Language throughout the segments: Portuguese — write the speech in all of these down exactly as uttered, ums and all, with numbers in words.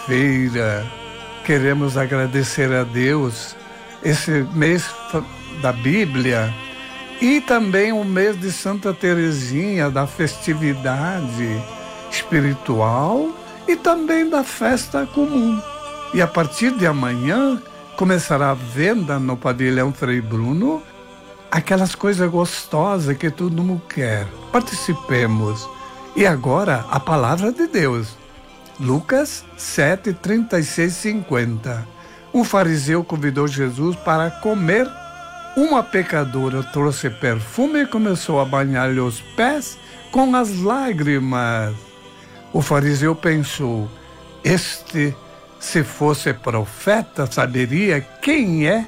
quinta-feira. Queremos agradecer a Deus esse mês da Bíblia e também o mês de Santa Teresinha, da festividade espiritual e também da festa comum. E a partir de amanhã começará a venda no pavilhão Frei Bruno, aquelas coisas gostosas que todo mundo quer. Participemos. E agora a palavra de Deus. Lucas sete, trinta e seis, cinquenta. Um fariseu convidou Jesus para comer. Uma pecadora trouxe perfume e começou a banhar-lhe os pés com as lágrimas. O fariseu pensou: este, se fosse profeta, saberia quem é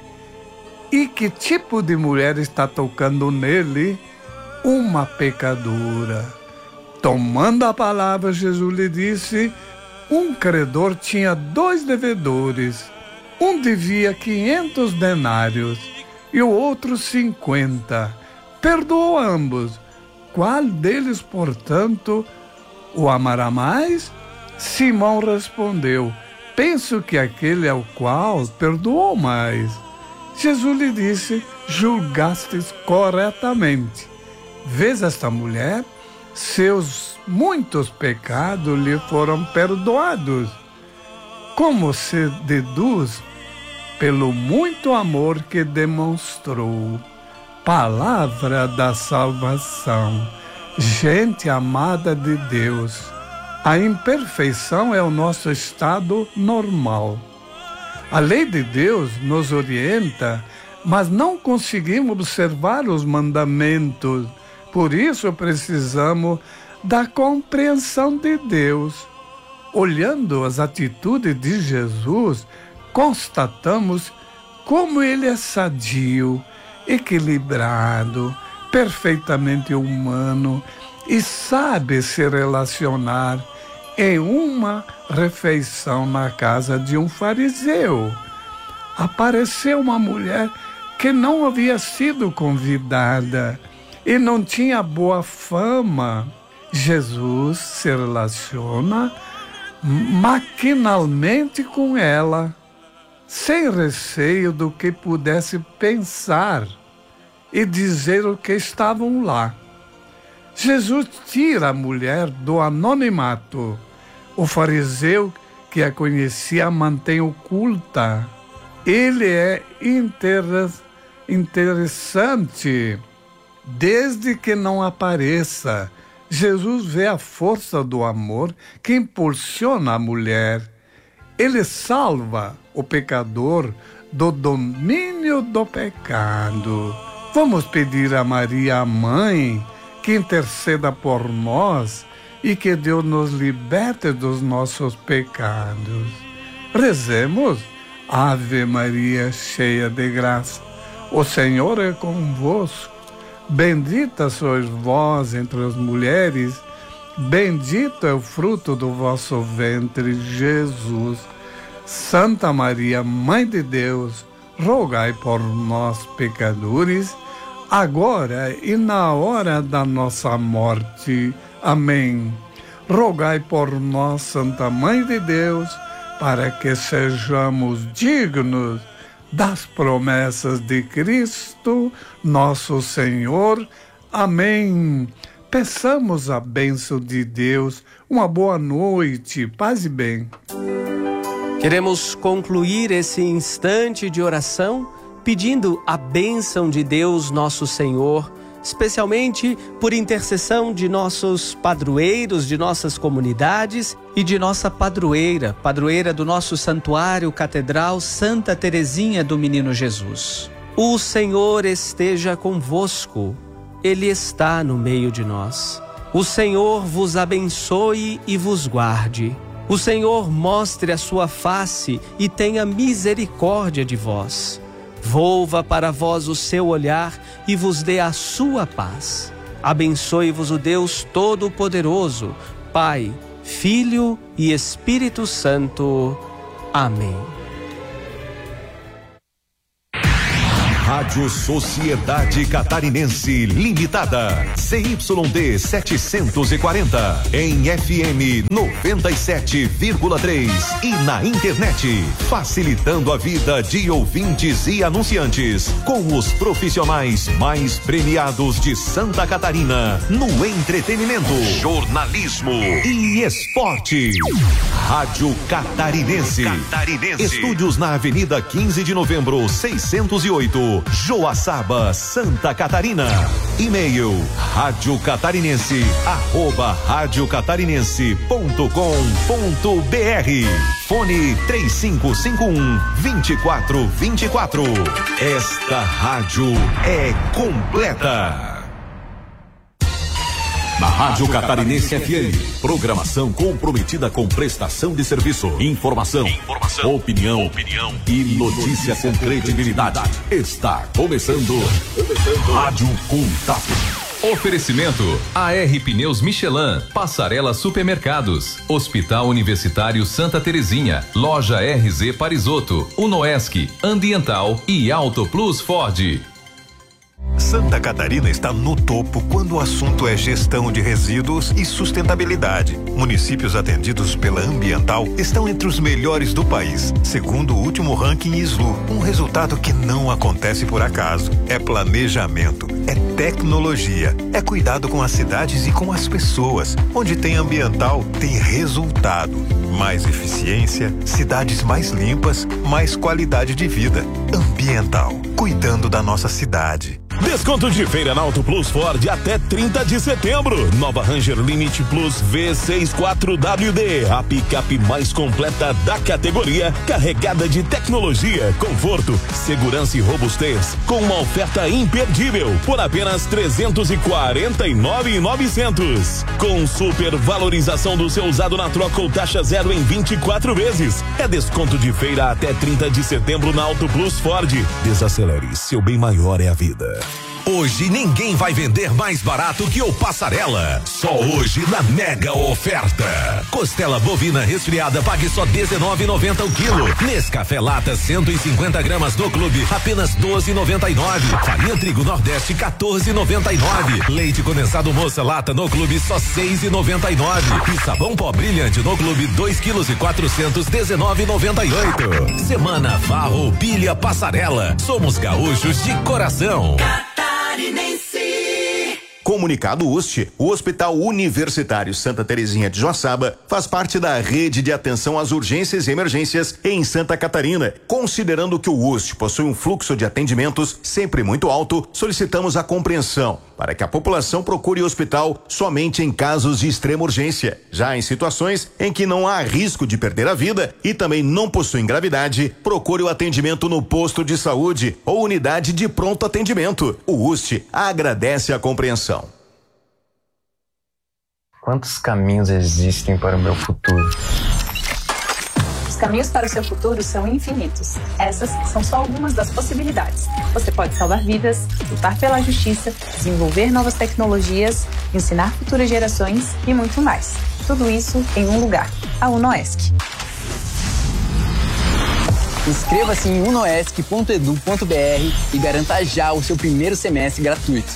e que tipo de mulher está tocando nele. Uma pecadora. Tomando a palavra, Jesus lhe disse: um credor tinha dois devedores. Um devia quinhentos denários e o outro cinquenta. Perdoou ambos. Qual deles, portanto, o amará mais? Simão respondeu: penso que aquele ao qual perdoou mais. Jesus lhe disse: julgastes corretamente. Vês esta mulher? Seus muitos pecados lhe foram perdoados. Como se deduz? Pelo muito amor que demonstrou. Palavra da salvação. Gente amada de Deus, a imperfeição é o nosso estado normal. A lei de Deus nos orienta, mas não conseguimos observar os mandamentos. Por isso precisamos da compreensão de Deus. Olhando as atitudes de Jesus, constatamos como ele é sadio, equilibrado, perfeitamente humano e sabe se relacionar em uma refeição na casa de um fariseu. Apareceu uma mulher que não havia sido convidada e não tinha boa fama. Jesus se relaciona maquinalmente com ela, sem receio do que pudesse pensar e dizer o que estavam lá. Jesus tira a mulher do anonimato. O fariseu que a conhecia a mantém oculta. Ele é inter... interessante. Desde que não apareça, Jesus vê a força do amor que impulsiona a mulher. Ele salva o pecador do domínio do pecado. Vamos pedir a Maria, a Mãe, que interceda por nós e que Deus nos liberte dos nossos pecados. Rezemos. Ave Maria, cheia de graça, o Senhor é convosco. Bendita sois vós entre as mulheres, bendito é o fruto do vosso ventre, Jesus. Santa Maria, Mãe de Deus, rogai por nós, pecadores, agora e na hora da nossa morte. Amém. Rogai por nós, Santa Mãe de Deus, para que sejamos dignos das promessas de Cristo, nosso Senhor. Amém. Peçamos a bênção de Deus. Uma boa noite, paz e bem. Queremos concluir esse instante de oração pedindo a bênção de Deus, nosso Senhor, especialmente por intercessão de nossos padroeiros, de nossas comunidades e de nossa padroeira, padroeira do nosso santuário catedral Santa Teresinha do Menino Jesus. O Senhor esteja convosco, Ele está no meio de nós. O Senhor vos abençoe e vos guarde. O Senhor mostre a sua face e tenha misericórdia de vós. Volva para vós o seu olhar e vos dê a sua paz. Abençoe-vos o Deus Todo-Poderoso, Pai, Filho e Espírito Santo. Amém. Rádio Sociedade Catarinense Limitada, C Y D setecentos e quarenta, em F M noventa e sete vírgula três e na internet, facilitando a vida de ouvintes e anunciantes, com os profissionais mais premiados de Santa Catarina no entretenimento, jornalismo e esporte. Rádio Catarinense. Catarinense. Estúdios na Avenida quinze de Novembro, seiscentos e oito, Joaçaba, Santa Catarina. E-mail rádio catarinense arroba rádio catarinense ponto com ponto br. Fone três cinco cinco um, dois quatro dois quatro. Esta rádio é completa. Na Rádio Catarinense F M, programação comprometida com prestação de serviço, informação, informação opinião, opinião e notícia com credibilidade. Está começando, começando Rádio Contato. Oferecimento A R Pneus Michelin, Passarela Supermercados, Hospital Universitário Santa Terezinha, Loja R Z Parisotto, Unoesc, Ambiental e Auto Plus Ford. Santa Catarina está no topo quando o assunto é gestão de resíduos e sustentabilidade. Municípios atendidos pela Ambiental estão entre os melhores do país, segundo o último ranking I S L U. Um resultado que não acontece por acaso. É planejamento, é tecnologia, é cuidado com as cidades e com as pessoas. Onde tem Ambiental, tem resultado. Mais eficiência, cidades mais limpas, mais qualidade de vida. Ambiental, cuidando da nossa cidade. Desconto de feira na Auto Plus Ford até trinta de setembro. Nova Ranger Limite Plus V sessenta e quatro W D, a picape mais completa da categoria, carregada de tecnologia, conforto, segurança e robustez, com uma oferta imperdível por apenas trezentos e quarenta e nove mil e novecentos. Com super valorização do seu usado na troca ou taxa zero em vinte e quatro vezes. É desconto de feira até trinta de setembro na Auto Plus Ford. Desacelere, seu bem maior é a vida. Hoje ninguém vai vender mais barato que o Passarela. Só hoje na mega oferta. Costela bovina resfriada, pague só dezenove reais e noventa centavos o quilo. Nescafé lata cento e cinquenta gramas no clube, apenas doze reais e noventa e nove centavos. Farinha trigo Nordeste, quatorze reais e noventa e nove centavos. Leite condensado moça lata no clube, só seis reais e noventa e nove centavos. E sabão pó brilhante no clube, dois quilos e quatrocentos, dezenove reais e noventa e oito centavos. Semana Farroupilha Passarela. Somos gaúchos de coração. Comunicado U S T, o Hospital Universitário Santa Terezinha de Joaçaba faz parte da rede de atenção às urgências e emergências em Santa Catarina. Considerando que o U S T possui um fluxo de atendimentos sempre muito alto, solicitamos a compreensão para que a população procure o hospital somente em casos de extrema urgência. Já em situações em que não há risco de perder a vida e também não possui gravidade, procure o atendimento no posto de saúde ou unidade de pronto atendimento. O U S T agradece a compreensão. Quantos caminhos existem para o meu futuro? Os caminhos para o seu futuro são infinitos. Essas são só algumas das possibilidades. Você pode salvar vidas, lutar pela justiça, desenvolver novas tecnologias, ensinar futuras gerações e muito mais. Tudo isso em um lugar, a Unoesc. Inscreva-se em unoesc ponto edu ponto br e garanta já o seu primeiro semestre gratuito.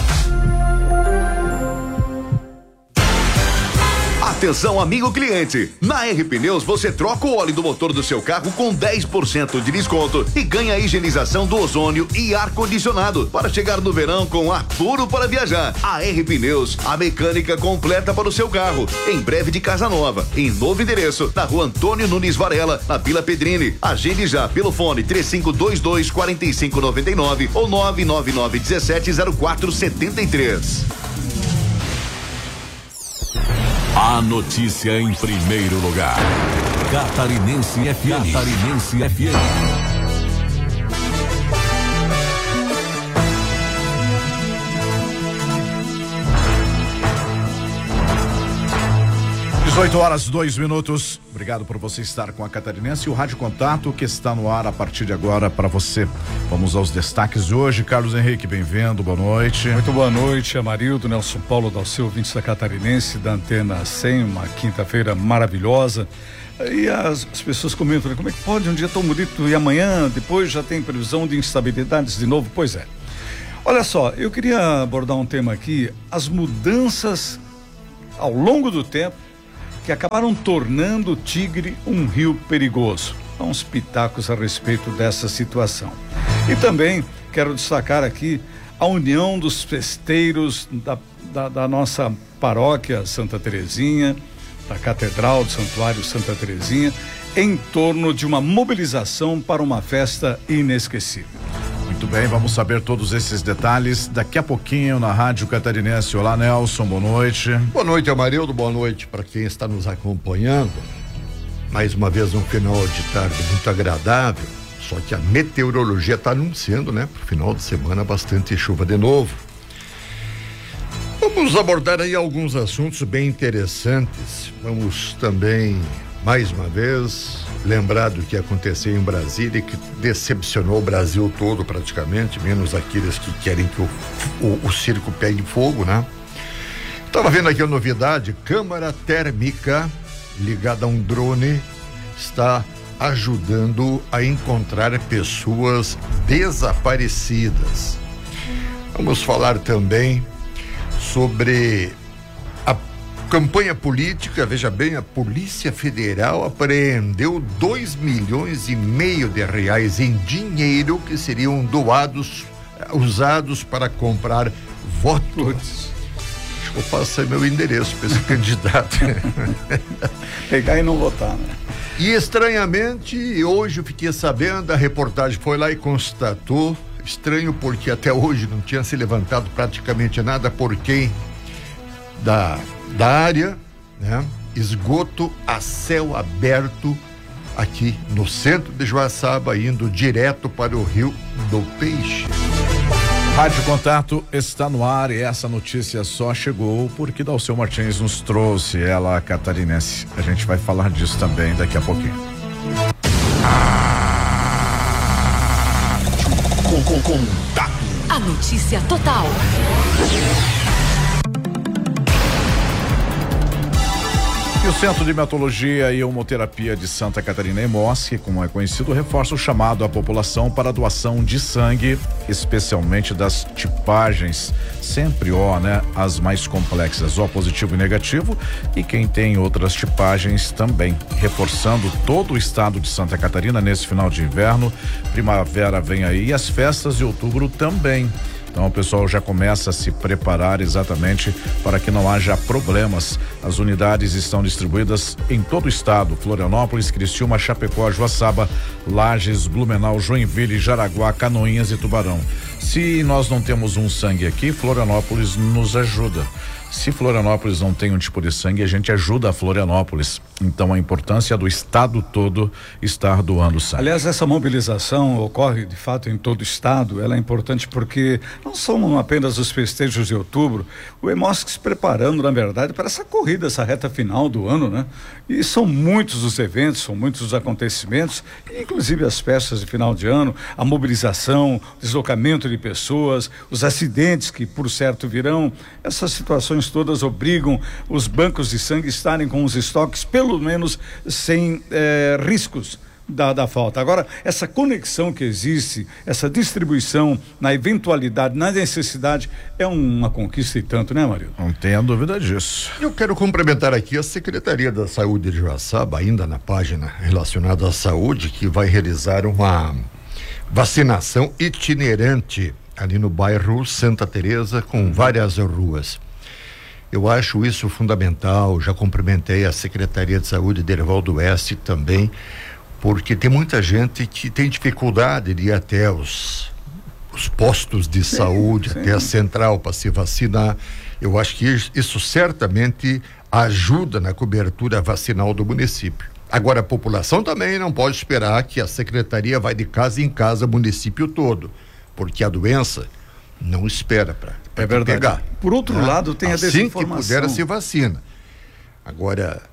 Atenção, amigo cliente! Na R Pneus você troca o óleo do motor do seu carro com dez por cento de desconto e ganha a higienização do ozônio e ar-condicionado para chegar no verão com ar puro para viajar. A R Pneus, a mecânica completa para o seu carro. Em breve de Casa Nova, em novo endereço, na rua Antônio Nunes Varela, na Vila Pedrini. Agende já pelo fone três cinco dois dois, quatro cinco nove nove ou nove nove nove um sete zero quatro sete três. A notícia em primeiro lugar. Catarinense F M. Catarinense F M. dezoito horas, dois minutos. Obrigado por você estar com a Catarinense e o Rádio Contato que está no ar a partir de agora para você. Vamos aos destaques de hoje. Carlos Henrique, bem-vindo, boa noite. Muito boa noite, Amarildo, Nelson Paulo, Dalceu, ouvintes da Catarinense, da Antena cem, uma quinta-feira maravilhosa. E as, as pessoas comentam, né, como é que pode um dia tão bonito e amanhã, depois já tem previsão de instabilidades de novo? Pois é. Olha só, eu queria abordar um tema aqui, as mudanças ao longo do tempo que acabaram tornando o Tigre um rio perigoso. Há uns pitacos a respeito dessa situação. E também quero destacar aqui a união dos festeiros da, da, da nossa paróquia Santa Terezinha, da Catedral do Santuário Santa Terezinha, em torno de uma mobilização para uma festa inesquecível. Muito bem, vamos saber todos esses detalhes daqui a pouquinho na Rádio Catarinense. Olá, Nelson, boa noite. Boa noite, Amarildo, boa noite para quem está nos acompanhando. Mais uma vez um final de tarde muito agradável, só que a meteorologia está anunciando, né, para o final de semana bastante chuva de novo. Vamos abordar aí alguns assuntos bem interessantes. Vamos também, mais uma vez, lembrar do que aconteceu em Brasília e que decepcionou o Brasil todo praticamente, menos aqueles que querem que o, o, o circo pegue fogo, né? Estava vendo aqui a novidade, câmara térmica ligada a um drone está ajudando a encontrar pessoas desaparecidas. Vamos falar também sobre a campanha política. Veja bem, a Polícia Federal apreendeu dois milhões e meio de reais em dinheiro que seriam doados, usados para comprar votos. Acho que eu passei meu endereço para esse candidato. Pegar e não votar, né? E estranhamente, hoje eu fiquei sabendo, a reportagem foi lá e constatou, estranho porque até hoje não tinha se levantado praticamente nada por quem da, da área, né? Esgoto a céu aberto aqui no centro de Joaçaba, indo direto para o Rio do Peixe. Rádio Contato está no ar e essa notícia só chegou porque Dalceu Martins nos trouxe, ela catarinense. A gente vai falar disso também daqui a pouquinho. Com, com, contato. A notícia total. E o Centro de Meteorologia e Hemoterapia de Santa Catarina, EMOSC, como é conhecido, reforça o chamado à população para a doação de sangue, especialmente das tipagens, sempre O, né? As mais complexas, O positivo e negativo, e quem tem outras tipagens também, reforçando todo o estado de Santa Catarina nesse final de inverno. Primavera vem aí e as festas de outubro também. Então o pessoal já começa a se preparar exatamente para que não haja problemas. As unidades estão distribuídas em todo o estado: Florianópolis, Criciúma, Chapecó, Joaçaba, Lages, Blumenau, Joinville, Jaraguá, Canoinhas e Tubarão. Se nós não temos um sangue aqui, Florianópolis nos ajuda. Se Florianópolis não tem um tipo de sangue, a gente ajuda a Florianópolis. Então a importância do estado todo estar doando sangue. Aliás, essa mobilização ocorre de fato em todo o estado. Ela é importante porque não são apenas os festejos de outubro, o EMOSC se preparando, na verdade, para essa corrida, essa reta final do ano, né? E são muitos os eventos, são muitos os acontecimentos, inclusive as festas de final de ano, a mobilização, o deslocamento de pessoas, os acidentes que por certo virão. Essas situações todas obrigam os bancos de sangue a estarem com os estoques pelo menos sem eh, riscos da, da falta. Agora, essa conexão que existe, essa distribuição na eventualidade, na necessidade, é uma conquista e tanto, né, Mario? Não tenha dúvida disso. Eu quero cumprimentar aqui a Secretaria da Saúde de Joaçaba, ainda na página relacionada à saúde, que vai realizar uma vacinação itinerante ali no bairro Santa Teresa, com várias ruas. Eu acho isso fundamental. Já cumprimentei a Secretaria de Saúde de Erivaldo Oeste também, porque tem muita gente que tem dificuldade de ir até os, os postos de sim, saúde, sim. até a central para se vacinar. Eu acho que isso certamente ajuda na cobertura vacinal do município. Agora, a população também não pode esperar que a Secretaria vai de casa em casa, município todo, porque a doença não espera para é verdade. pegar. Por outro né? lado, tem assim a desinformação. Assim que puder, se vacina. Agora,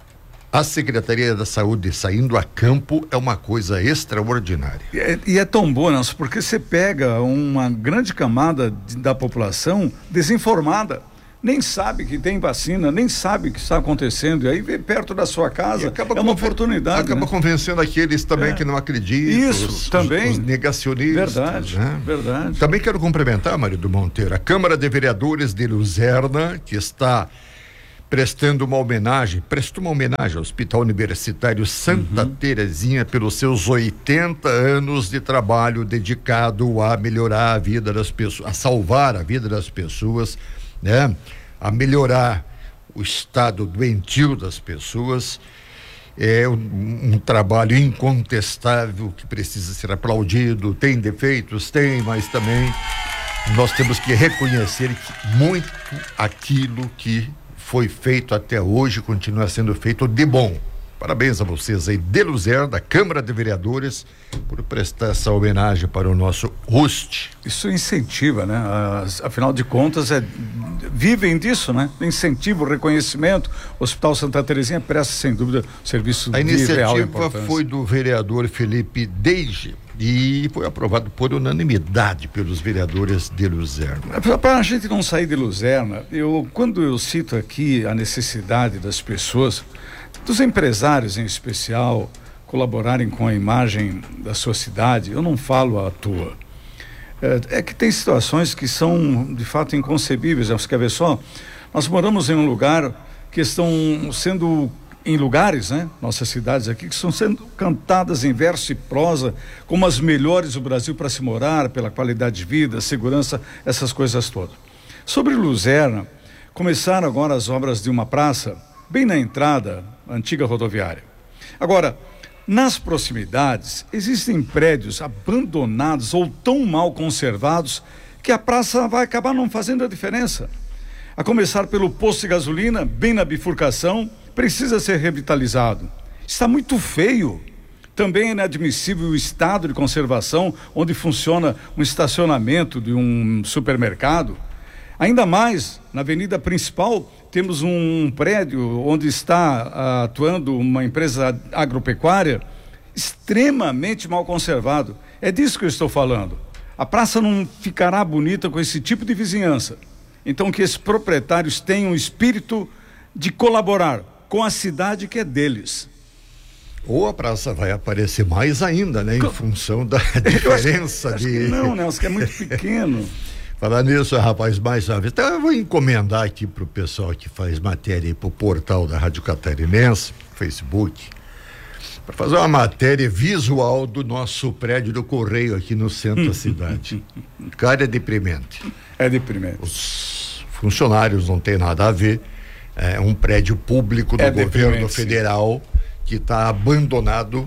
a Secretaria da Saúde saindo a campo é uma coisa extraordinária. E é, e é tão bom, Nelson, porque você pega uma grande camada de, da população desinformada. nem sabe que tem vacina, nem sabe o que está acontecendo, e aí vem perto da sua casa, é uma oportunidade. Acaba né? convencendo aqueles também é. que não acreditam. Isso, os, também. Os negacionistas. Verdade, né? verdade. Também quero cumprimentar, marido Monteiro, a Câmara de Vereadores de Luzerna, que está prestando uma homenagem, prestou uma homenagem ao Hospital Universitário Santa uhum. Terezinha pelos seus oitenta anos de trabalho dedicado a melhorar a vida das pessoas, a salvar a vida das pessoas, né? A melhorar o estado doentio das pessoas. É um, um trabalho incontestável que precisa ser aplaudido. Tem defeitos, tem, mas também nós temos que reconhecer que muito aquilo que foi feito até hoje continua sendo feito de bom. Parabéns a vocês aí de Luzerna, da Câmara de Vereadores, por prestar essa homenagem para o nosso host. Isso incentiva, né? As, afinal de contas, é, vivem disso, né? Incentivo, reconhecimento. O Hospital Santa Terezinha presta, sem dúvida, serviço a de real importância. A iniciativa foi do vereador Felipe Deige e foi aprovado por unanimidade pelos vereadores de Luzerna. Para a gente não sair de Luzerna, eu, quando eu cito aqui a necessidade das pessoas, dos empresários em especial, colaborarem com a imagem da sua cidade, eu não falo à toa. É, é que tem situações que são de fato inconcebíveis. Você quer ver só? Nós moramos em um lugar que estão sendo, em lugares, né? Nossas cidades aqui, que estão sendo cantadas em verso e prosa como as melhores do Brasil para se morar, pela qualidade de vida, segurança, essas coisas todas. Sobre Luzerna, começaram agora as obras de uma praça bem na entrada, antiga rodoviária. Agora, nas proximidades, existem prédios abandonados ou tão mal conservados que a praça vai acabar não fazendo a diferença. A começar pelo posto de gasolina, bem na bifurcação, precisa ser revitalizado. Está muito feio. Também é inadmissível o estado de conservação onde funciona um estacionamento de um supermercado. Ainda mais, na avenida principal, temos um prédio onde está uh, atuando uma empresa agropecuária extremamente mal conservado. É disso que eu estou falando. A praça não ficará bonita com esse tipo de vizinhança. Então, que esses proprietários tenham o espírito de colaborar com a cidade que é deles. Ou a praça vai aparecer mais ainda, né? Em Com... função da diferença acho, de... Acho que não, né? Acho que é muito pequeno. Falar nisso, rapaz, mais uma vez. Então eu vou encomendar aqui pro pessoal que faz matéria aí pro portal da Rádio Catarinense, Facebook, para fazer uma matéria visual do nosso prédio do Correio aqui no centro da cidade. Cara, é deprimente. É deprimente. Os funcionários não tem nada a ver. É um prédio público do é governo federal que está abandonado.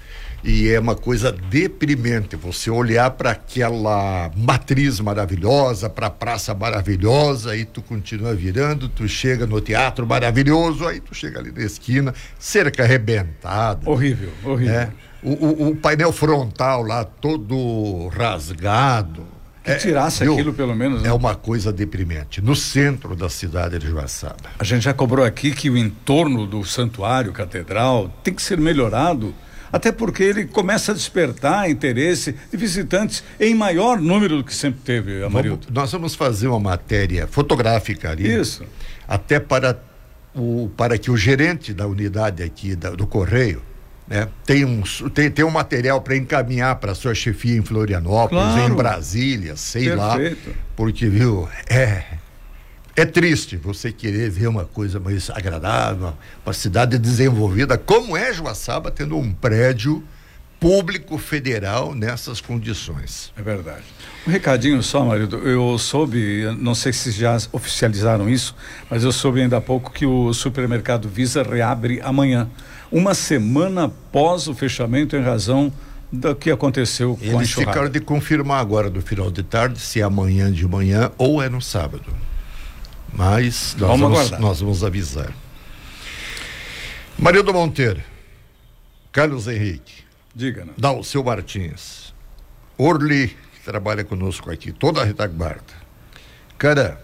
E é uma coisa deprimente você olhar para aquela matriz maravilhosa, para a praça maravilhosa, aí tu continua virando, tu chega no teatro maravilhoso, aí tu chega ali na esquina, cerca arrebentada. Horrível, horrível. É, o, o, o painel frontal lá todo rasgado. Que é, tirasse viu? Aquilo pelo menos. Né? É uma coisa deprimente. No centro da cidade de Joaçaba. A gente já cobrou aqui que o entorno do santuário catedral tem que ser melhorado. Até porque ele começa a despertar interesse de visitantes em maior número do que sempre teve, Amarildo. Vamos, nós vamos fazer uma matéria fotográfica ali. Isso. Até para, o, para que o gerente da unidade aqui da, do Correio, né, tem, um, tem, tem um material para encaminhar para a sua chefia em Florianópolis, claro. Em Brasília, sei Perfeito. Lá. Porque, viu, é... É triste você querer ver uma coisa mais agradável, uma cidade desenvolvida, como é Joaçaba, tendo um prédio público federal nessas condições. É verdade. Um recadinho só, marido, eu soube, não sei se já oficializaram isso, mas eu soube ainda há pouco que o supermercado Visa reabre amanhã, uma semana após o fechamento em razão do que aconteceu com Eles a enxurrada. Ficaram de confirmar agora no final de tarde se é amanhã de manhã ou é no sábado. Mas nós vamos, vamos, nós vamos avisar. Marildo Monteiro, Carlos Henrique, diga, né? Dalceu Martins, Orly, que trabalha conosco aqui, toda a retaguarda. Cara,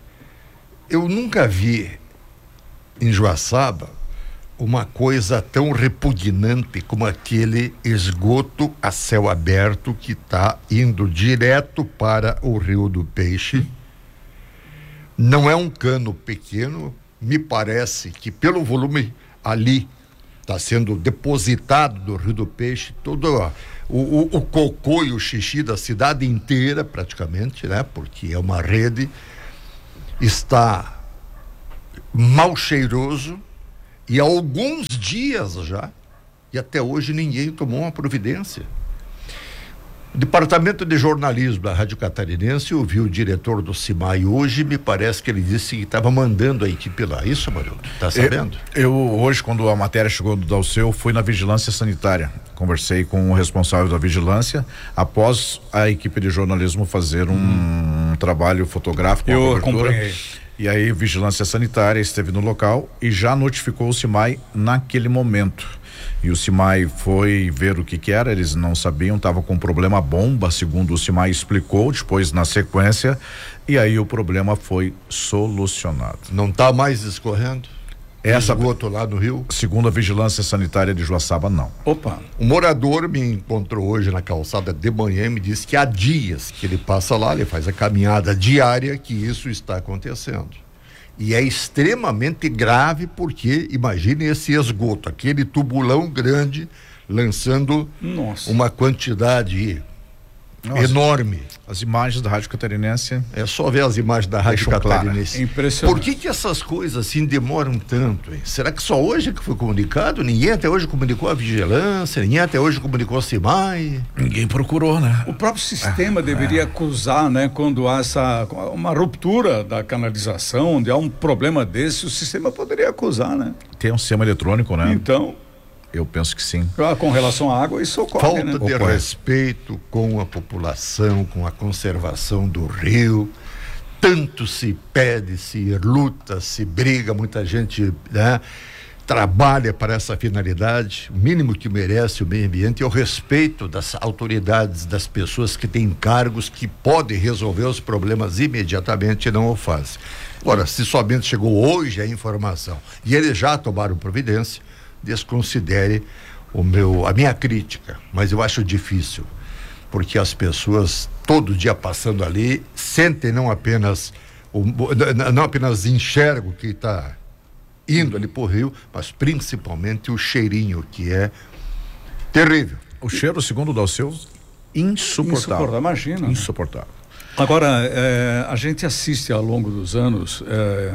eu nunca vi em Joaçaba uma coisa tão repugnante como aquele esgoto a céu aberto que está indo direto para o Rio do Peixe. Não é um cano pequeno, me parece que pelo volume ali está sendo depositado do Rio do Peixe, todo ó, o, o, o cocô e o xixi da cidade inteira praticamente, né? Porque é uma rede, está mal cheiroso e há alguns dias já, e até hoje ninguém tomou uma providência. O Departamento de Jornalismo da Rádio Catarinense ouviu o diretor do CIMAI hoje, me parece que ele disse que estava mandando a equipe lá. Isso, Marildo? Tá sabendo? Eu, eu hoje, quando a matéria chegou do Dalceu, fui na vigilância sanitária. Conversei com o responsável da vigilância após a equipe de jornalismo fazer um, hum. um trabalho fotográfico. Eu acompanhei. E aí, vigilância sanitária esteve no local e já notificou o CIMAI naquele momento. E o CIMAI foi ver o que que era, eles não sabiam, estava com problema bomba, segundo o CIMAI explicou, depois na sequência, e aí o problema foi solucionado. Não está mais escorrendo? Essa esgoto lá no Rio? Segundo a vigilância sanitária de Joaçaba, não. Opa. Um morador me encontrou hoje na calçada de manhã e me disse que há dias que ele passa lá, ele faz a caminhada diária, que isso está acontecendo. E é extremamente grave porque, imagine esse esgoto, aquele tubulão grande lançando Nossa. uma quantidade Nossa. enorme. As imagens da Rádio Catarinense. É só ver as imagens da Rádio Catarinense. É impressionante. Por que que essas coisas assim demoram tanto, hein? Será que só hoje que foi comunicado? Ninguém até hoje comunicou a vigilância, ninguém até hoje comunicou a CIMAI. Ninguém procurou, né? O próprio sistema ah, deveria é. acusar, né? Quando há essa, uma ruptura da canalização, onde há um problema desse, o sistema poderia acusar, né? Tem um sistema eletrônico, né? Então... Eu penso que sim. Com relação à água, isso ocorre, Falta né? de Ocorre. respeito com a população, com a conservação do rio. Tanto se pede, se luta, se briga, muita gente, né, trabalha para essa finalidade. O mínimo que merece o meio ambiente é o respeito das autoridades, das pessoas que têm cargos que podem resolver os problemas imediatamente e não o fazem. Agora, se somente chegou hoje a informação e eles já tomaram providência, desconsidere o meu, a minha crítica, mas eu acho difícil, porque as pessoas todo dia passando ali sentem não apenas o, não apenas enxergam que está indo ali pro rio, mas principalmente o cheirinho, que é terrível. O cheiro, segundo o Dalceu, insuportável. Insuportável, imagina. Insuportável. Agora, é, a gente assiste ao longo dos anos, é,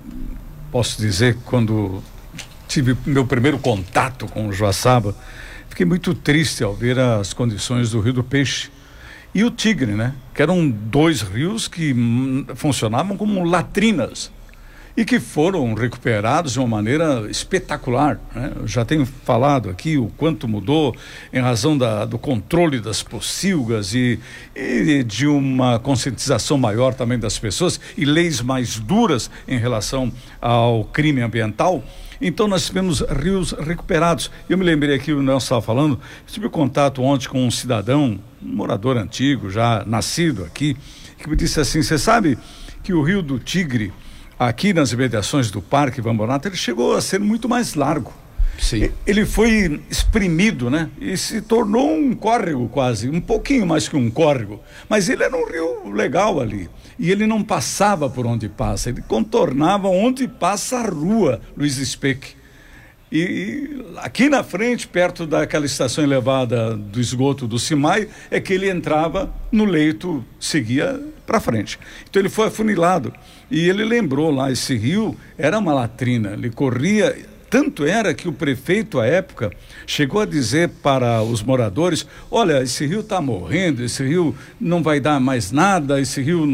posso dizer, quando tive meu primeiro contato com o Joaçaba, fiquei muito triste ao ver as condições do Rio do Peixe e o Tigre, né? Que eram dois rios que hum, funcionavam como latrinas e que foram recuperados de uma maneira espetacular, né? Eu já tenho falado aqui o quanto mudou em razão da, do controle das pocilgas e, e de uma conscientização maior também das pessoas e leis mais duras em relação ao crime ambiental. Então nós tivemos rios recuperados. Eu me lembrei aqui, o Nelson estava falando, tive contato ontem com um cidadão, um morador antigo, já nascido aqui, que me disse assim: você sabe que o Rio do Tigre, aqui nas imediações do Parque Vambonato, ele chegou a ser muito mais largo. Sim. Ele foi exprimido, né? E se tornou um córrego quase, um pouquinho mais que um córrego. Mas ele era um rio legal ali. E ele não passava por onde passa, ele contornava onde passa a rua Luiz Speck. E, e aqui na frente, perto daquela estação elevada do esgoto do CIMAI, é que ele entrava no leito, seguia para frente. Então ele foi afunilado. E ele lembrou lá, esse rio era uma latrina, ele corria. Tanto era que o prefeito, à época, chegou a dizer para os moradores: olha, esse rio está morrendo, esse rio não vai dar mais nada, esse rio...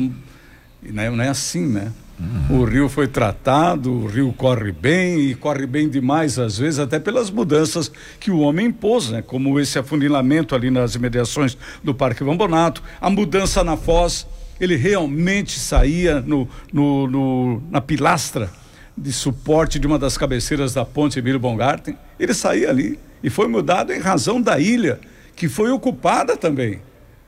E não é, não é assim, né? Uhum. O rio foi tratado, o rio corre bem, e corre bem demais, às vezes, até pelas mudanças que o homem impôs, né? Como esse afunilamento ali nas imediações do Parque Vambonato, a mudança na foz, ele realmente saía no, no, no, na pilastra de suporte de uma das cabeceiras da ponte Emílio Bongarten, ele saía ali e foi mudado em razão da ilha, que foi ocupada também.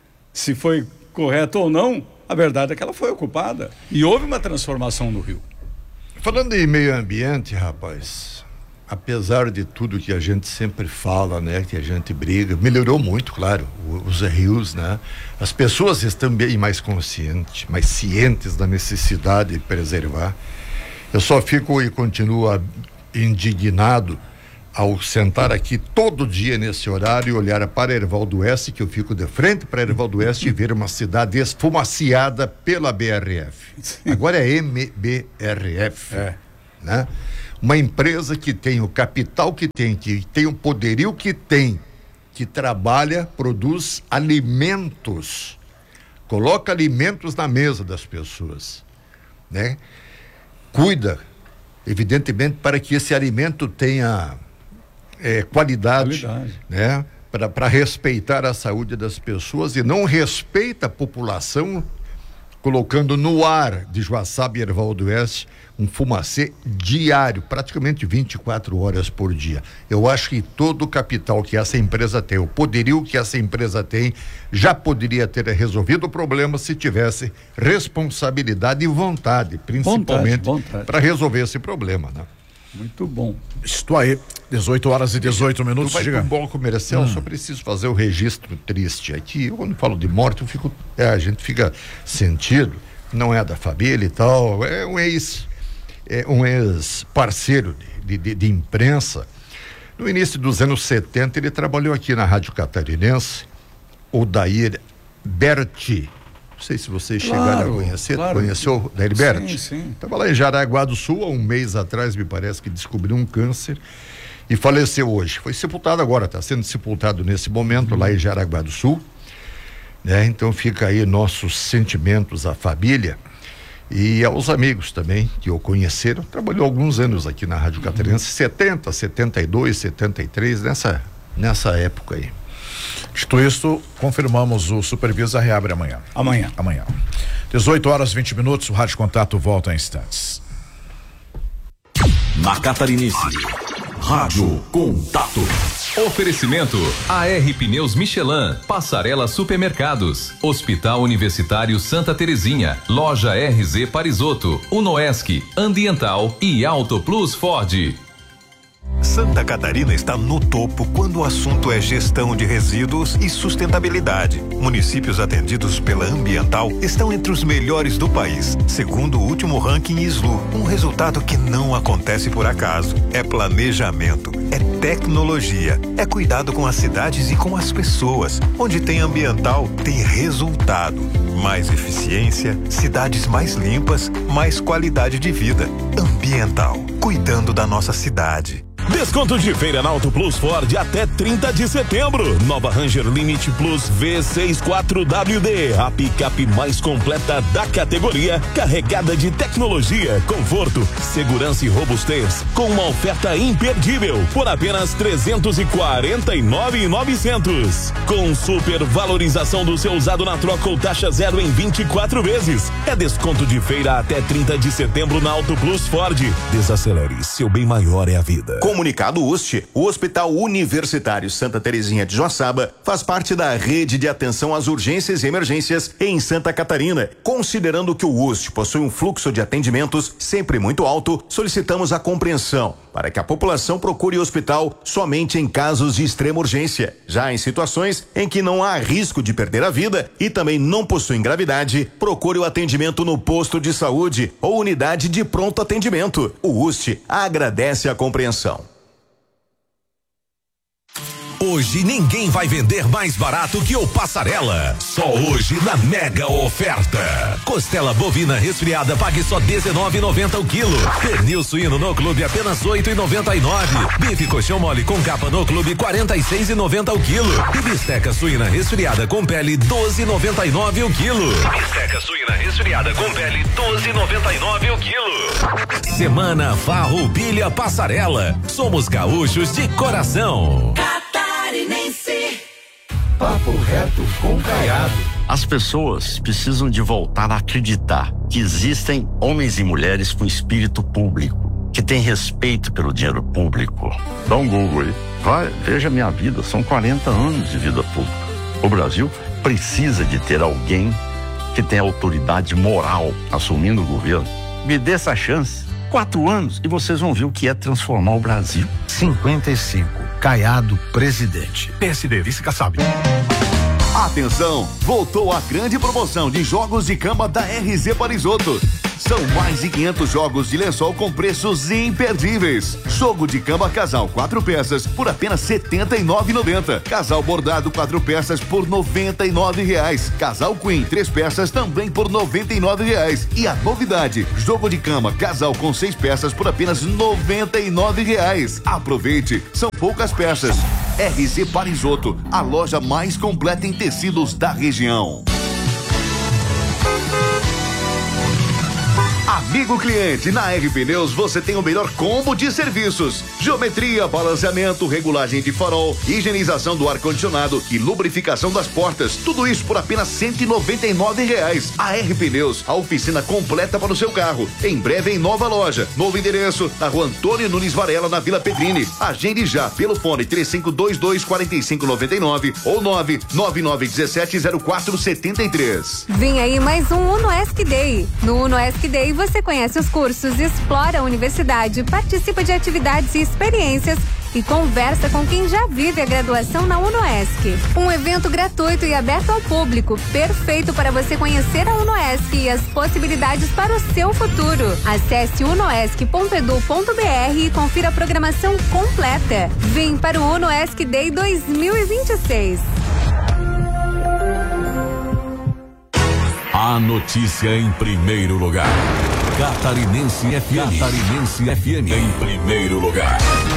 Se foi correto ou não, a verdade é que ela foi ocupada e houve uma transformação no rio. Falando em meio ambiente, rapaz, apesar de tudo que a gente sempre fala, né, que a gente briga, melhorou muito, claro, os rios, né? As pessoas estão bem mais conscientes, mais cientes da necessidade de preservar. Eu só fico e continuo indignado ao sentar aqui todo dia nesse horário e olhar para Herval do Oeste, que eu fico de frente para Herval do Oeste e ver uma cidade esfumaciada pela B R F. Agora é M B R F, é. Né? Uma empresa que tem o capital que tem, que tem o poderio que tem, que trabalha, produz alimentos, coloca alimentos na mesa das pessoas, né? Cuida, evidentemente, para que esse alimento tenha É, qualidade, qualidade, né? Para respeitar a saúde das pessoas, e não respeita a população, colocando no ar de Joaçaba e Herval do Oeste um fumacê diário, praticamente vinte e quatro horas por dia. Eu acho que todo o capital que essa empresa tem, o poderio que essa empresa tem, já poderia ter resolvido o problema se tivesse responsabilidade e vontade, principalmente para resolver esse problema, né? Muito bom. Estou aí, dezoito horas e dezoito minutos. Tu vai para um bloco comercial, hum. só preciso fazer o registro triste aqui. Eu, quando falo de morte, eu fico, é, a gente fica sentido, não é da família e tal, é um ex, é um ex-parceiro de, de, de imprensa. No início dos anos setenta, ele trabalhou aqui na Rádio Catarinense, o Dair Berti. Não sei se vocês claro, chegaram a conhecer, claro. Conheceu o Dair Berti? Sim, sim. Estava lá em Jaraguá do Sul, há um mês atrás, me parece, que descobriu um câncer e faleceu hoje. Foi sepultado agora, está sendo sepultado nesse momento, hum. lá em Jaraguá do Sul, né? Então fica aí nossos sentimentos à família e aos amigos também que o conheceram. Trabalhou alguns anos aqui na Rádio Catarinense, hum. setenta, setenta e dois, setenta e três, nessa, nessa época aí. Dito isso, confirmamos, o Supervisa reabre amanhã. Amanhã. Amanhã. dezoito horas e vinte minutos, o Rádio Contato volta em instantes. Na Catarinense, Rádio Contato. Oferecimento A R Pneus Michelin, Passarela Supermercados, Hospital Universitário Santa Terezinha, Loja R Z Parisotto, Unoesc, Ambiental e Auto Plus Ford. Santa Catarina está no topo quando o assunto é gestão de resíduos e sustentabilidade. Municípios atendidos pela Ambiental estão entre os melhores do país, segundo o último ranking I S L U. Um resultado que não acontece por acaso. É planejamento, é tecnologia, é cuidado com as cidades e com as pessoas. Onde tem Ambiental, tem resultado. Mais eficiência, cidades mais limpas, mais qualidade de vida. Ambiental, cuidando da nossa cidade. Desconto de feira na Auto Plus Ford até trinta de setembro. Nova Ranger Limite Plus V sessenta e quatro W D, a picape mais completa da categoria, carregada de tecnologia, conforto, segurança e robustez, com uma oferta imperdível por apenas trezentos e quarenta e nove mil e novecentos. Com super valorização do seu usado na troca ou taxa zero em vinte e quatro vezes. É desconto de feira até trinta de setembro na Auto Plus Ford. Desacelere, seu bem maior é a vida. Comunicado U S T, o Hospital Universitário Santa Terezinha de Joaçaba faz parte da rede de atenção às urgências e emergências em Santa Catarina. Considerando que o U S T possui um fluxo de atendimentos sempre muito alto, solicitamos a compreensão para que a população procure o hospital somente em casos de extrema urgência. Já em situações em que não há risco de perder a vida e também não possui gravidade, procure o atendimento no posto de saúde ou unidade de pronto atendimento. O U S T agradece a compreensão. Hoje ninguém vai vender mais barato que o Passarela. Só hoje na mega oferta. Costela bovina resfriada, pague só dezenove e noventa o quilo. Pernil suíno no clube apenas oito e noventa e nove. Bife colchão mole com capa no clube quarenta e seis e noventa o quilo. E bisteca suína resfriada com pele doze e noventa e nove o quilo. Bisteca suína resfriada com pele doze e noventa e nove o quilo. Semana Farroupilha Passarela. Somos gaúchos de coração. Papo reto com Caiado. As pessoas precisam de voltar a acreditar que existem homens e mulheres com espírito público, que têm respeito pelo dinheiro público. Dá um Google aí. Vai, veja minha vida, são quarenta anos de vida pública. O Brasil precisa de ter alguém que tenha autoridade moral assumindo o governo. Me dê essa chance. Quatro anos e vocês vão ver o que é transformar o Brasil. cinquenta e cinco, Caiado, presidente. P S D, vice Kassab. Atenção, voltou a grande promoção de jogos de cama da R Z Parisotto. São mais de quinhentos jogos de lençol com preços imperdíveis. Jogo de cama casal quatro peças por apenas setenta e nove reais e noventa centavos. Casal bordado quatro peças por noventa e nove reais. Casal queen três peças também por noventa e nove reais. E a novidade, jogo de cama casal com seis peças por apenas noventa e nove reais. Aproveite, são poucas peças. R Z Parisotto, a loja mais completa em tecidos da região. Amigo cliente, na R Pneus você tem o melhor combo de serviços: geometria, balanceamento, regulagem de farol, higienização do ar-condicionado e lubrificação das portas. Tudo isso por apenas cento e noventa e nove reais. A R Pneus, a oficina completa para o seu carro. Em breve em nova loja, novo endereço, na Rua Antônio Nunes Varela, na Vila Pedrini. Agende já pelo fone três cinco dois dois, quatro cinco nove nove ou nove nove nove um sete zero quatro sete três. Vem aí mais um UnoESC Day. No UnoESC Day você conhece os cursos, explora a universidade, participa de atividades e experiências e conversa com quem já vive a graduação na UnoESC. Um evento gratuito e aberto ao público, perfeito para você conhecer a UnoESC e as possibilidades para o seu futuro. Acesse unoesc ponto edu ponto br e confira a programação completa. Vem para o UnoESC Day dois mil e vinte e seis. A notícia em primeiro lugar. Catarinense F M. Catarinense F M em primeiro lugar.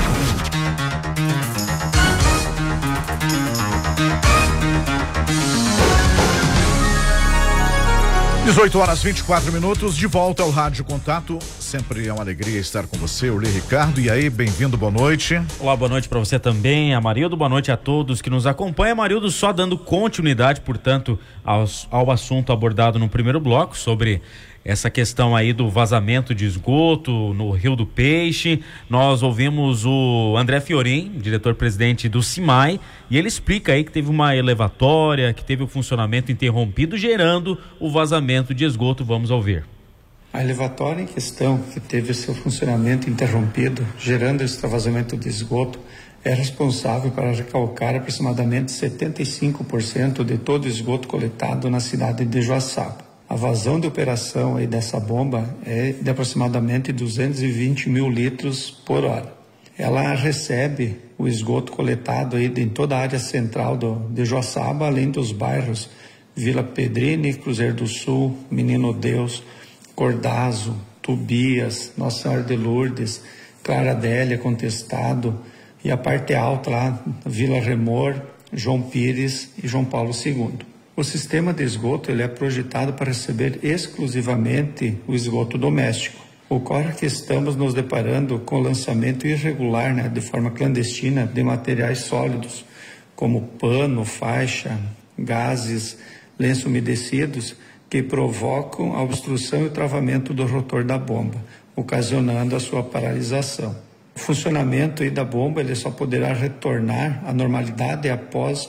dezoito horas e vinte e quatro minutos, de volta ao Rádio Contato. Sempre é uma alegria estar com você, Uli Ricardo. E aí, bem-vindo, boa noite. Olá, boa noite para você também, Amarildo. Boa noite a todos que nos acompanham. Amarildo, só dando continuidade, portanto, ao, ao assunto abordado no primeiro bloco sobre essa questão aí do vazamento de esgoto no Rio do Peixe. Nós ouvimos o André Fiorin, diretor-presidente do CIMAI, e ele explica aí que teve uma elevatória, que teve o funcionamento interrompido, gerando o vazamento de esgoto. Vamos ouvir. A elevatória em questão, que teve seu funcionamento interrompido, gerando extravasamento de esgoto, é responsável para recalcar aproximadamente setenta e cinco por cento de todo o esgoto coletado na cidade de Joaçaba. A vazão de operação aí dessa bomba é de aproximadamente duzentos e vinte mil litros por hora. Ela recebe o esgoto coletado aí em toda a área central do, de Joaçaba, além dos bairros Vila Pedrini, Cruzeiro do Sul, Menino Deus, Cordazo, Tubias, Nossa Senhora de Lourdes, Clara Adélia, Contestado, e a parte alta lá, Vila Remor, João Pires e João Paulo segundo. O sistema de esgoto ele é projetado para receber exclusivamente o esgoto doméstico. Ocorre que estamos nos deparando com o lançamento irregular, né, de forma clandestina, de materiais sólidos, como pano, faixa, gases, lenços umedecidos, que provocam a obstrução e o travamento do rotor da bomba, ocasionando a sua paralisação. O funcionamento aí da bomba ele só poderá retornar à normalidade após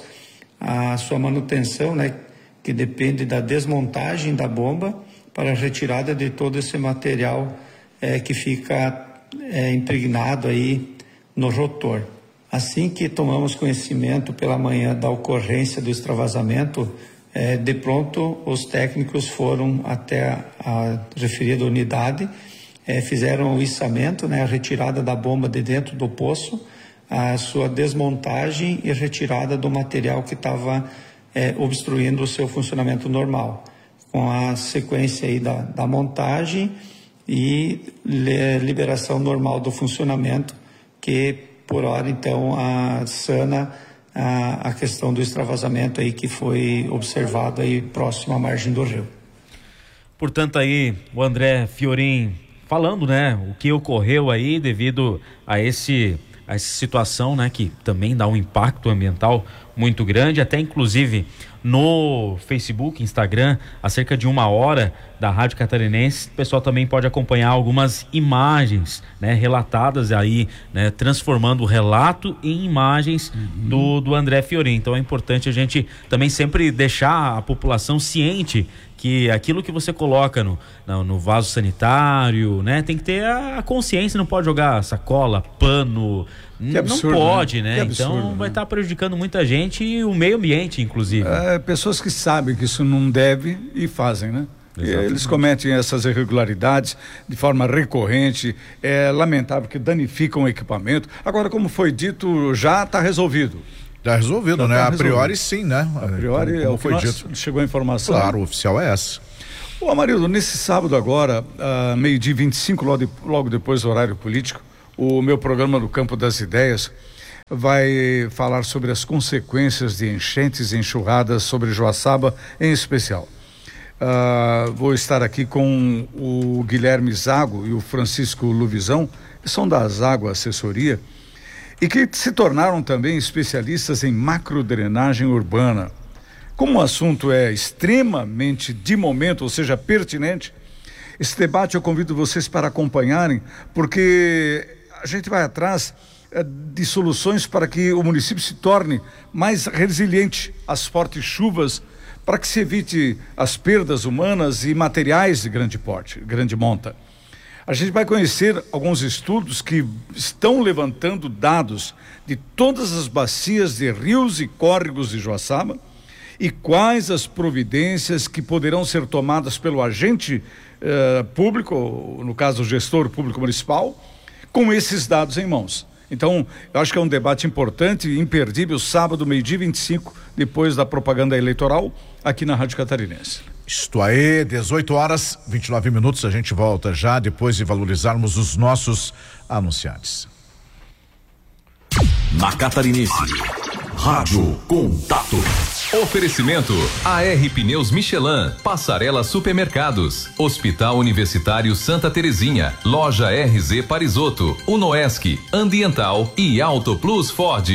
a sua manutenção, né, que depende da desmontagem da bomba para a retirada de todo esse material é, que fica é, impregnado aí no rotor. Assim que tomamos conhecimento pela manhã da ocorrência do extravasamento, é, de pronto os técnicos foram até a, a referida unidade, é, fizeram o içamento, né, a retirada da bomba de dentro do poço, a sua desmontagem e retirada do material que estava é, obstruindo o seu funcionamento normal, com a sequência aí da, da montagem e liberação normal do funcionamento, que por hora então a, sana a, a questão do extravasamento aí que foi observado aí próximo à margem do rio. Portanto aí o André Fiorin falando, né, o que ocorreu aí devido a esse a essa situação, né, que também dá um impacto ambiental muito grande, até inclusive no Facebook, Instagram, há cerca de uma hora da Rádio Catarinense, o pessoal também pode acompanhar algumas imagens, né, relatadas aí, né, transformando o relato em imagens uhum. do, do André Fiorin. Então é importante a gente também sempre deixar a população ciente que aquilo que você coloca no, no, no vaso sanitário, né? Tem que ter a consciência, não pode jogar sacola, pano, que absurdo, não pode, né? né? Absurdo, então vai né? estar prejudicando muita gente e o meio ambiente, inclusive. É, pessoas que sabem que isso não deve e fazem, né? E eles cometem essas irregularidades de forma recorrente, é lamentável que danificam o equipamento. Agora, como foi dito, já está resolvido. Já resolvido, Já né? tá A resolvido. priori sim, né? A priori como, é o como foi que nós- dito. chegou a informação. Claro, o oficial é essa. Ô, Amarildo, nesse sábado agora, ah, meio-dia e vinte e cinco, logo, de- logo depois do horário político, o meu programa no Campo das Ideias vai falar sobre as consequências de enchentes e enxurradas sobre Joaçaba em especial. Ah, vou estar aqui com o Guilherme Zago e o Francisco Luvisão, que são da Zago Assessoria, e que se tornaram também especialistas em macrodrenagem urbana. Como o assunto é extremamente de momento, ou seja, pertinente, esse debate eu convido vocês para acompanharem, porque a gente vai atrás eh, de soluções para que o município se torne mais resiliente às fortes chuvas, para que se evite as perdas humanas e materiais de grande porte, grande monta. A gente vai conhecer alguns estudos que estão levantando dados de todas as bacias de rios e córregos de Joaçaba e quais as providências que poderão ser tomadas pelo agente eh, público, no caso o gestor público municipal, com esses dados em mãos. Então, eu acho que é um debate importante e imperdível, sábado, meio-dia e vinte e cinco, depois da propaganda eleitoral, aqui na Rádio Catarinense. Isto aí, dezoito horas, vinte e nove minutos, a gente volta já depois de valorizarmos os nossos anunciantes. Na Catarinense, Rádio Contato. Oferecimento A R Pneus Michelin, Passarela Supermercados, Hospital Universitário Santa Terezinha, Loja R Z Parisotto, Unoesc, Ambiental e Auto Plus Ford.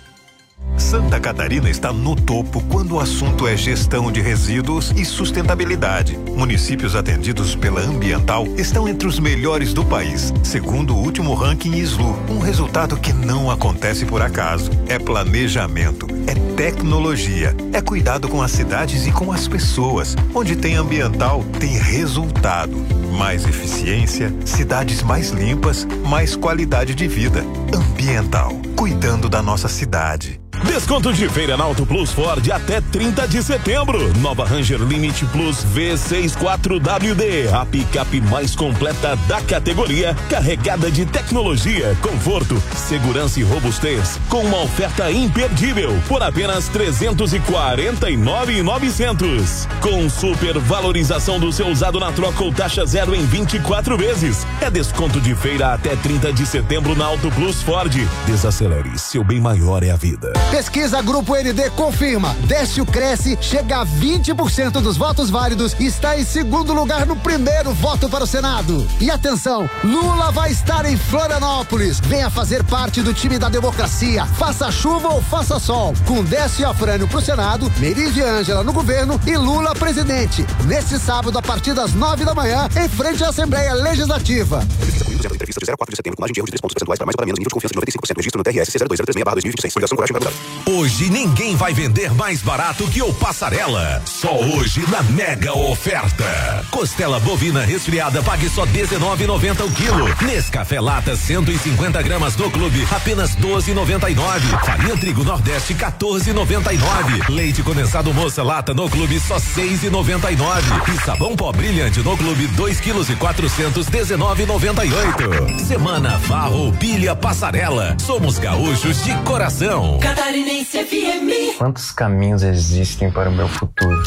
Santa Catarina está no topo quando o assunto é gestão de resíduos e sustentabilidade. Municípios atendidos pela Ambiental estão entre os melhores do país, segundo o último ranking I S L U. Um resultado que não acontece por acaso. É planejamento, é tecnologia, é cuidado com as cidades e com as pessoas. Onde tem Ambiental, tem resultado. Mais eficiência, cidades mais limpas, mais qualidade de vida. Ambiental, cuidando da nossa cidade. Desconto de feira na Auto Plus Ford até trinta de setembro. Nova Ranger Limite Plus V sessenta e quatro W D, a picape mais completa da categoria, carregada de tecnologia, conforto, segurança e robustez, com uma oferta imperdível por apenas trezentos e quarenta e nove mil e novecentos. Com super valorização do seu usado na troca ou taxa zero em vinte e quatro vezes. É desconto de feira até trinta de setembro na Auto Plus Ford. Desacelere, seu bem maior é a vida. Pesquisa Grupo N D confirma. Décio Cresce chega a vinte por cento dos votos válidos e está em segundo lugar no primeiro voto para o Senado. E atenção, Lula vai estar em Florianópolis. Venha fazer parte do time da democracia. Faça chuva ou faça sol. Com Décio e Afrânio pro Senado, Meire e Ângela no governo e Lula presidente. Neste sábado, a partir das nove da manhã, em frente à Assembleia Legislativa. Entrevista de zero a quatro de setembro, com margem de erro de três pontos percentuais para mais ou para menos, nível de confiança de noventa e cinco por cento. Registro no T R S C zero dois zero três seis barra dois mil e vinte e seis. Coligação Coragem para Hoje ninguém vai vender mais barato que o Passarela. Só hoje na mega oferta. Costela bovina resfriada, pague só dezenove reais e noventa centavos o quilo. Nescafé lata cento e cinquenta gramas do clube, apenas doze reais e noventa e nove centavos. Farinha trigo Nordeste, quatorze reais e noventa e nove centavos. Leite condensado moça lata no clube, só seis reais e noventa e nove centavos. E sabão pó brilhante no clube, dois quilos e quatrocentos, dezenove reais e noventa e oito centavos. Semana Farroupilha Passarela. Somos gaúchos de coração. Catarinense F M. Quantos caminhos existem para o meu futuro?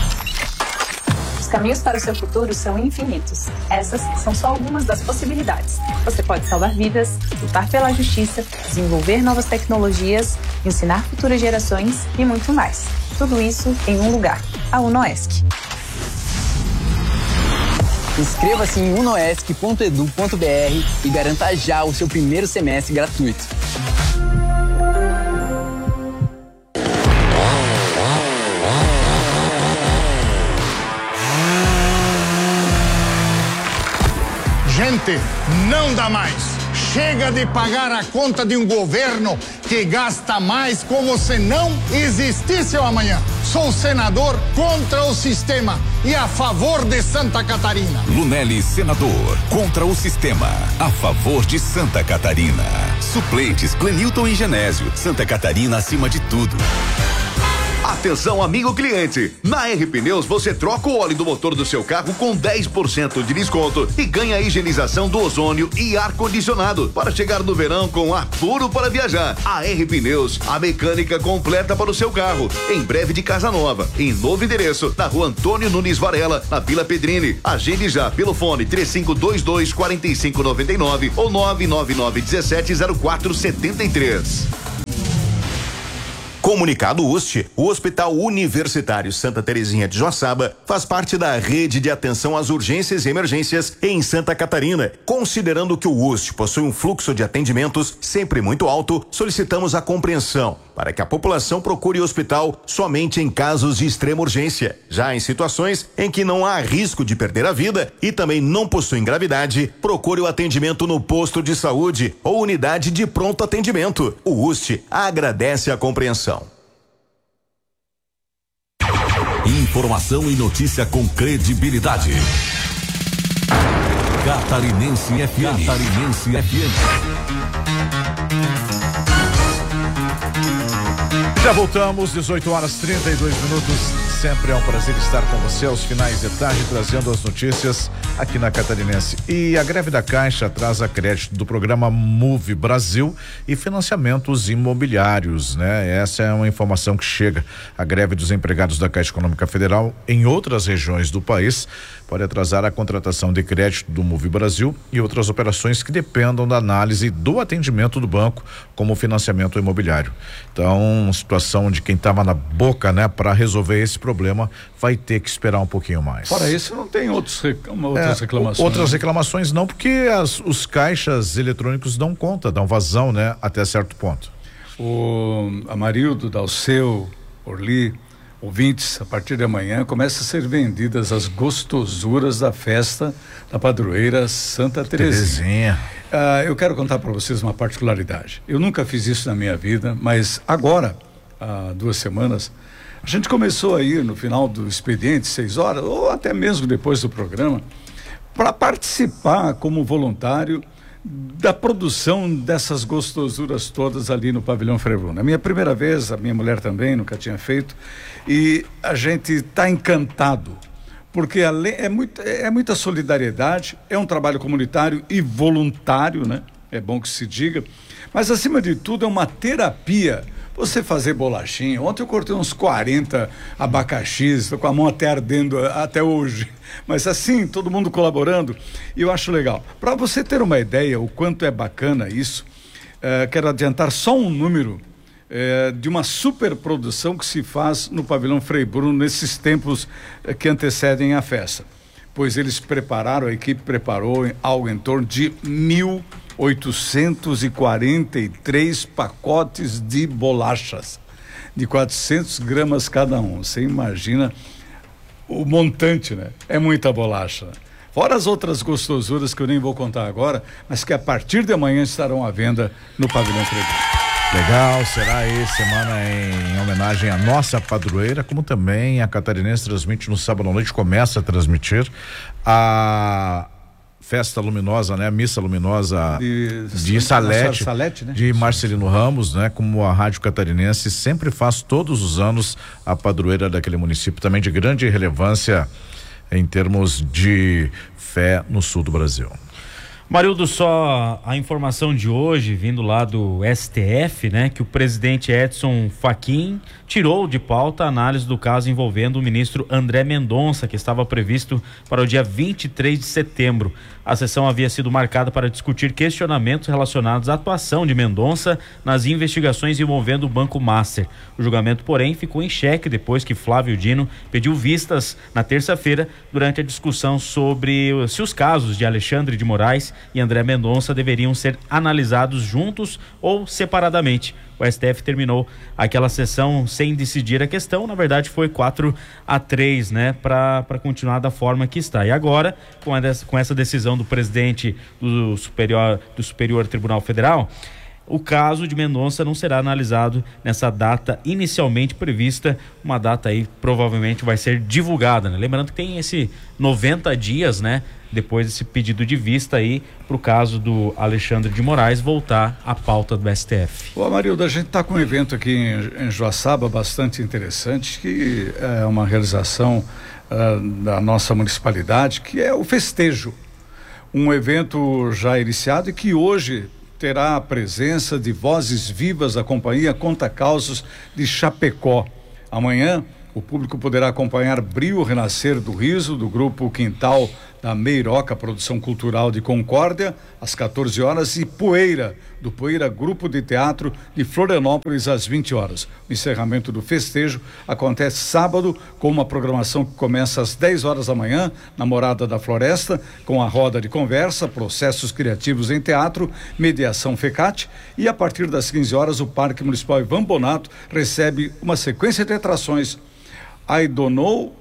Os caminhos para o seu futuro são infinitos. Essas são só algumas das possibilidades. Você pode salvar vidas, lutar pela justiça, desenvolver novas tecnologias, ensinar futuras gerações e muito mais. Tudo isso em um lugar, a Unoesc. Inscreva-se em unoesc ponto edu ponto br e garanta já o seu primeiro semestre gratuito. Gente, não dá mais. Chega de pagar a conta de um governo que gasta mais como se não existisse o amanhã. Sou senador contra o sistema e a favor de Santa Catarina. Lunelli, senador, contra o sistema, a favor de Santa Catarina. Suplentes, Clenilton e Genésio. Santa Catarina acima de tudo. Atenção, amigo cliente! Na R Pneus você troca o óleo do motor do seu carro com dez por cento de desconto e ganha a higienização do ozônio e ar-condicionado para chegar no verão com ar puro para viajar. A R Pneus, a mecânica completa para o seu carro. Em breve de Casa Nova, em novo endereço, na rua Antônio Nunes Varela, na Vila Pedrini. Agende já pelo fone três cinco dois dois, quatro cinco nove nove ou nove nove nove um sete zero quatro sete três. Comunicado U S T, o Hospital Universitário Santa Terezinha de Joaçaba faz parte da rede de atenção às urgências e emergências em Santa Catarina. Considerando que o U S T possui um fluxo de atendimentos sempre muito alto, solicitamos a compreensão para que a população procure o hospital somente em casos de extrema urgência. Já em situações em que não há risco de perder a vida e também não possui gravidade, procure o atendimento no posto de saúde ou unidade de pronto atendimento. O U S T agradece a compreensão. Informação e notícia com credibilidade. Catarinense F M. Catarinense F M. Já voltamos, dezoito horas e trinta e dois minutos. Sempre é um prazer estar com você aos finais de tarde, trazendo as notícias aqui na Catarinense. E a greve da Caixa atrasa crédito do programa Move Brasil e financiamentos imobiliários, né? Essa é uma informação que chega. A greve dos empregados da Caixa Econômica Federal em outras regiões do país pode atrasar a contratação de crédito do Move Brasil e outras operações que dependam da análise do atendimento do banco, como o financiamento imobiliário. Então, situação de quem estava na boca, né, para resolver esse problema, vai ter que esperar um pouquinho mais. Fora isso, não tem outros, outras é, reclamações. Outras reclamações não, porque as, os caixas eletrônicos dão conta, dão vazão, né, até certo ponto. O Amarildo, Dalceu, Orli, ouvintes, a partir de amanhã começa a ser vendidas as gostosuras da festa da padroeira Santa Terezinha. Terezinha. Ah, eu quero contar para vocês uma particularidade. Eu nunca fiz isso na minha vida, mas agora, há duas semanas, a gente começou a ir no final do expediente, seis horas, ou até mesmo depois do programa, para participar como voluntário da produção dessas gostosuras todas ali no Pavilhão Frei Bruno. A minha primeira vez, a minha mulher também nunca tinha feito, e a gente está encantado, porque é, muito, é muita solidariedade, é um trabalho comunitário e voluntário, né? É bom que se diga, mas acima de tudo é uma terapia. Você fazer bolachinha, ontem eu cortei uns quarenta abacaxis, estou com a mão até ardendo até hoje, mas assim, todo mundo colaborando, e eu acho legal. Para você ter uma ideia o quanto é bacana isso, eh, quero adiantar só um número eh, de uma superprodução que se faz no Pavilhão Frei Bruno nesses tempos eh, que antecedem a festa, pois eles prepararam, a equipe preparou algo em torno de mil oitocentos e quarenta e três pacotes de bolachas de quatrocentas gramas cada um. Você imagina o montante, né? É muita bolacha. Fora as outras gostosuras que eu nem vou contar agora, mas que a partir de amanhã estarão à venda no Pavilhão Frei Bruno. Legal, será aí semana em homenagem à nossa padroeira, como também a Catarinense transmite no sábado à noite, começa a transmitir a Festa Luminosa, né? Missa Luminosa de, de Salete, Salete né? de Marcelino Ramos, né? Como a Rádio Catarinense sempre faz todos os anos, a padroeira daquele município, também de grande relevância em termos de fé no sul do Brasil. Marildo, só a informação de hoje, vindo lá do S T F, né, que o presidente Edson Fachin tirou de pauta a análise do caso envolvendo o ministro André Mendonça, que estava previsto para o dia vinte e três de setembro. A sessão havia sido marcada para discutir questionamentos relacionados à atuação de Mendonça nas investigações envolvendo o Banco Master. O julgamento, porém, ficou em xeque depois que Flávio Dino pediu vistas na terça-feira durante a discussão sobre se os casos de Alexandre de Moraes e André Mendonça deveriam ser analisados juntos ou separadamente. O S T F terminou aquela sessão sem decidir a questão, na verdade foi quatro a três, né, para continuar da forma que está. E agora, com, a, com essa decisão do presidente do Superior, do Superior Tribunal Federal, o caso de Mendonça não será analisado nessa data inicialmente prevista, uma data aí provavelmente vai ser divulgada, né? Lembrando que tem esse noventa dias, né, depois desse pedido de vista aí para o caso do Alexandre de Moraes voltar à pauta do S T F. Ô Amarildo, a gente está com um evento aqui em, em Joaçaba bastante interessante, que é uma realização uh, da nossa municipalidade, que é o festejo, um evento já iniciado e que hoje terá a presença de vozes vivas da companhia Conta Causos de Chapecó. Amanhã o público poderá acompanhar Brio Renascer do Riso, do grupo Quintal da Meiroca, produção cultural de Concórdia, às quatorze horas, e Poeira, do Poeira Grupo de Teatro de Florianópolis, às vinte horas. O encerramento do festejo acontece sábado, com uma programação que começa às dez horas da manhã, na Morada da Floresta, com a roda de conversa, processos criativos em teatro, mediação FECAT, e a partir das quinze horas, o Parque Municipal Ivan Bonato recebe uma sequência de atrações. Aidonou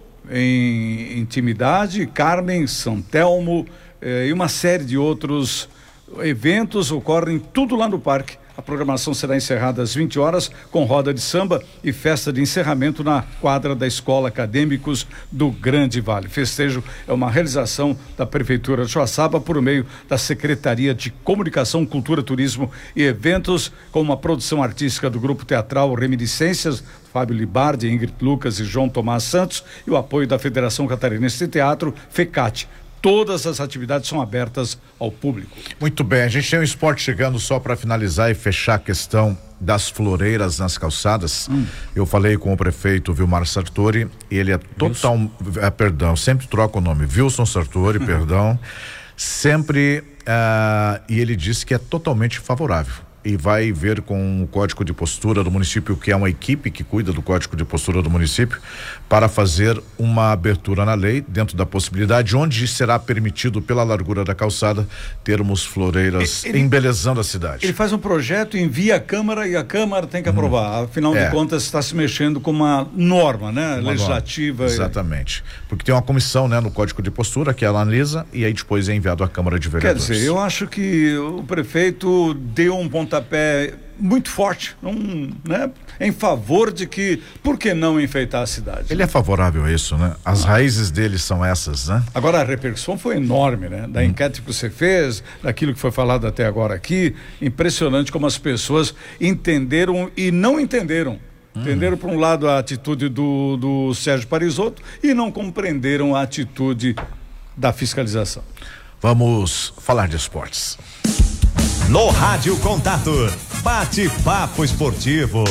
em Intimidade, Carmen, São Telmo eh, e uma série de outros eventos ocorrem tudo lá no parque. A programação será encerrada às vinte horas com roda de samba e festa de encerramento na quadra da Escola Acadêmicos do Grande Vale. Festejo é uma realização da Prefeitura de Joaçaba por meio da Secretaria de Comunicação, Cultura, Turismo e Eventos, com uma produção artística do Grupo Teatral Reminiscências, Fábio Libardi, Ingrid Lucas e João Tomás Santos, e o apoio da Federação Catarinense de Teatro, FECAT. Todas as atividades são abertas ao público. Muito bem, a gente tem um esporte chegando só para finalizar e fechar a questão das floreiras nas calçadas. Hum. Eu falei com o prefeito Vilmar Sartori, ele é total, é, perdão, sempre troca o nome, Wilson Sartori, hum. perdão, sempre, uh, e ele disse que é totalmente favorável. E vai ver com o Código de Postura do município, que é uma equipe que cuida do Código de Postura do município, para fazer uma abertura na lei, dentro da possibilidade, onde será permitido, pela largura da calçada, termos floreiras ele, embelezando a cidade. Ele faz um projeto, envia a Câmara e a Câmara tem que aprovar. Hum. Afinal é. de contas, está se mexendo com uma norma, né? Uma legislativa. Norma. Exatamente. E... Porque tem uma comissão, né, no Código de Postura que ela analisa e aí depois é enviado à Câmara de Vereadores. Quer dizer, eu acho que o prefeito deu um pontapé pé muito forte, um, né, em favor de que, por que não enfeitar a cidade? Ele é favorável a isso, né? As ah. raízes dele são essas, né? Agora, a repercussão foi enorme, né? Da hum. enquete que você fez, daquilo que foi falado até agora aqui, impressionante como as pessoas entenderam e não entenderam. Hum. Entenderam, por um lado, a atitude do, do Sérgio Parisotto e não compreenderam a atitude da fiscalização. Vamos falar de esportes. No Rádio Contato, bate-papo esportivo.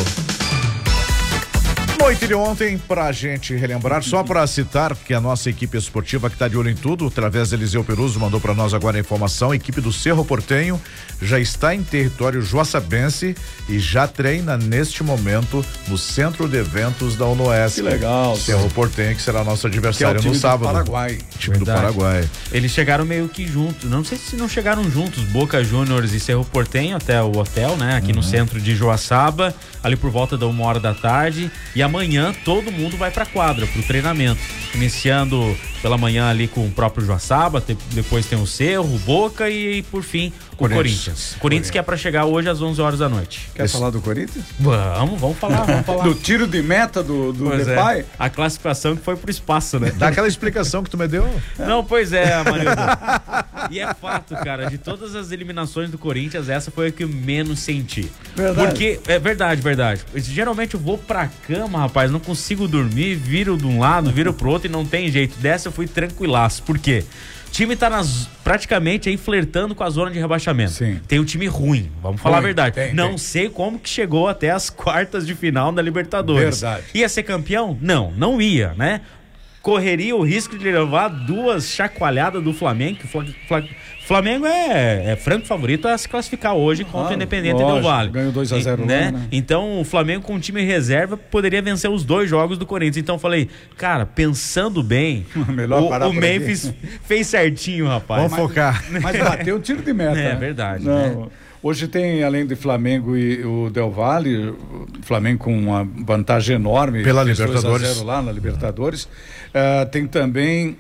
Noite de ontem, pra gente relembrar, só para citar que a nossa equipe esportiva que tá de olho em tudo, através de Eliseu Peruso, mandou para nós agora a informação, a equipe do Cerro Portenho já está em território joaçabense e já treina neste momento no Centro de Eventos da UNOESC. Que legal. Cerro Portenho, que será nosso adversário que é o time no sábado. Do Paraguai. Time Verdade. do Paraguai. Eles chegaram meio que juntos, não sei se não chegaram juntos, Boca Juniors e Cerro Portenho até o hotel, né? Aqui uhum. no centro de Joaçaba, ali por volta da uma hora da tarde, e amanhã todo mundo vai pra quadra, pro treinamento, iniciando pela manhã ali com o próprio Joaçaba, te, depois tem o Cerro, o Boca e por fim o Corinthians. Corinthians, Corinthians que é pra chegar hoje às onze horas da noite. Quer Esse... falar do Corinthians? Vamos, vamos falar, vamos falar. Do tiro de meta do, do Depay? É. A classificação que foi pro espaço, né? Dá aquela explicação que tu me deu? Não, pois é, Amarildo. E é fato, cara, de todas as eliminações do Corinthians, essa foi a que eu menos senti. Verdade. Porque, é verdade, verdade. Geralmente eu vou pra cama, rapaz, não consigo dormir, viro de um lado, viro pro outro e não tem jeito. Dessa eu fui tranquilaço. Por quê? O time tá nas, praticamente aí flertando com a zona de rebaixamento. Sim. Tem um time ruim, vamos falar ruim, a verdade. Tem, não tem. sei como que chegou até as quartas de final da Libertadores. Verdade. Ia ser campeão? Não, não ia, né? correria o risco de levar duas chacoalhadas do Flamengo, que o Fla, Flamengo é, é franco favorito a se classificar hoje contra ah, o Independente Del Valle. Ganhou dois a zero, né? lá, né? Então o Flamengo com time reserva poderia vencer os dois jogos do Corinthians. Então eu falei, cara, pensando bem, Melhor o, o Memphis fez certinho, rapaz. Vamos focar. Mas bateu o tiro de meta. É né? verdade. Não, né? Hoje tem, além do Flamengo e o Del Valle, o Flamengo com uma vantagem enorme. Pela Libertadores. dois a zero lá na Libertadores. Uh, tem também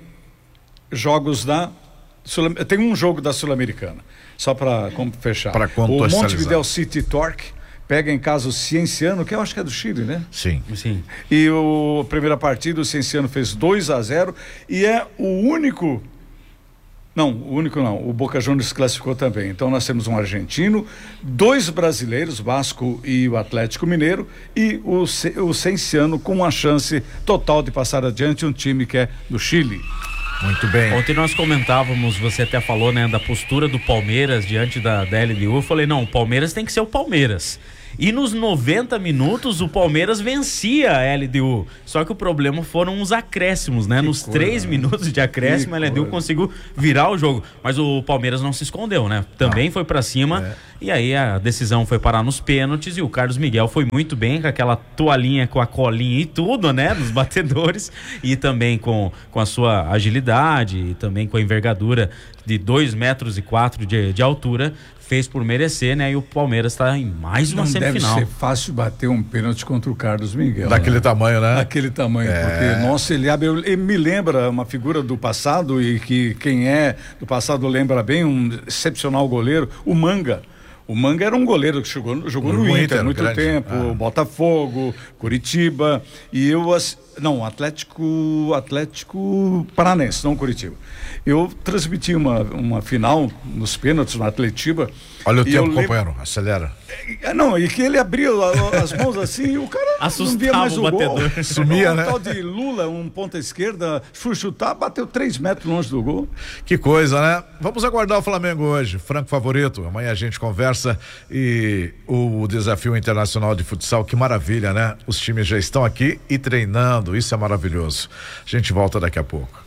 jogos da... Sul, tem um jogo da Sul-Americana, só para fechar. Para o Montevideo City Torque pega em casa o Cienciano, que eu acho que é do Chile, né? Sim. Sim. E o a primeira partida, o Cienciano fez dois a zero e é o único... Não, o único não, o Boca Juniors classificou também. Então nós temos um argentino, dois brasileiros, Vasco e o Atlético Mineiro, e o, o Cienciano com uma chance total de passar adiante, um time que é do Chile. Muito bem. Ontem nós comentávamos, você até falou, né, da postura do Palmeiras diante da, da L D U. Eu falei, não, o Palmeiras tem que ser o Palmeiras. E nos noventa minutos o Palmeiras vencia a L D U. Só que o problema foram os acréscimos, né? Que nos coisa, três né? minutos de acréscimo, que a L D U coisa. conseguiu virar o jogo. Mas o Palmeiras não se escondeu, né? Também ah, foi pra cima. É. E aí a decisão foi parar nos pênaltis e o Carlos Miguel foi muito bem com aquela toalhinha, com a colinha e tudo, né? Dos batedores. E também com, com a sua agilidade e também com a envergadura de dois metros e quatro de, de altura. Fez por merecer, né? E o Palmeiras está em mais uma não semifinal. Deve ser fácil bater um pênalti contra o Carlos Miguel. Daquele né? tamanho, né? Daquele tamanho, é. porque, nossa, ele, abre, ele me lembra uma figura do passado e que quem é do passado lembra bem, um excepcional goleiro, o Manga. O Manga era um goleiro que jogou, jogou no, no Inter, Inter muito grande. tempo, ah. Botafogo, Curitiba, e eu, não, Atlético, Atlético Paranense, não Curitiba. Eu transmiti uma, uma final nos pênaltis no Atletiba. Olha o tempo, companheiro, lembro... acelera. É, não, e que ele abria as mãos assim e o cara assustava, não via mais o, o batedor. Gol. Sumia, um né? tal de Lula, um ponta esquerda, fui chutar, bateu três metros longe do gol. Que coisa, né? Vamos aguardar o Flamengo hoje, franco favorito. Amanhã a gente conversa e o desafio internacional de futsal, que maravilha, né? Os times já estão aqui e treinando, isso é maravilhoso. A gente volta daqui a pouco.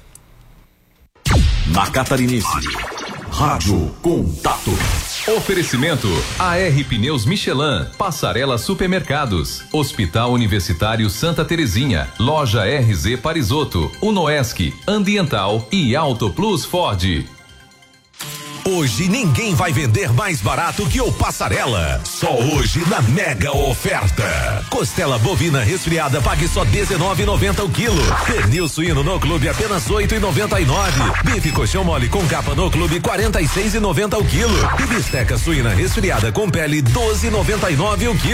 Na Catarinense, Rádio Contato. Oferecimento A R Pneus Michelin, Passarela Supermercados, Hospital Universitário Santa Terezinha, Loja R Z Parisotto, Unoesc, Ambiental e Auto Plus Ford. Hoje ninguém vai vender mais barato que o Passarela. Só hoje na mega oferta. Costela bovina resfriada, pague só dezenove reais e noventa centavos o quilo. Pernil suíno no clube apenas oito reais e noventa e nove centavos. Bife colchão mole com capa no clube quarenta e seis reais e noventa centavos o quilo. E bisteca suína resfriada com pele doze reais e noventa e nove centavos o quilo.